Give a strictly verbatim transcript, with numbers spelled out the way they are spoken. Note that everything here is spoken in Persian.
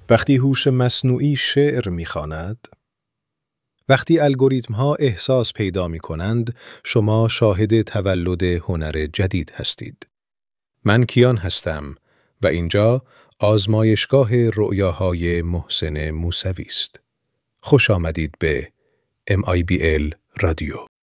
وقتی هوش مصنوعی شعر می‌خواند، وقتی الگوریتم‌ها احساس پیدا می‌کنند، شما شاهد تولد هنر جدید هستید. من کیان هستم و اینجا آزمایشگاه رؤیاهای محسن موسوی است. خوش آمدید به ام آی بی ال رادیو.